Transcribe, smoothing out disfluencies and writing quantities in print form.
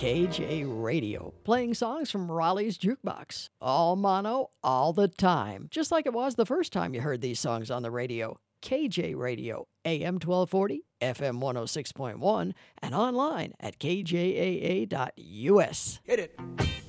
KJ Radio, playing songs from Raleigh's Jukebox. All mono, all the time, just like it was the first time you heard these songs on the radio. KJ Radio, AM 1240, FM 106.1, and online at kjaa.us. Hit it.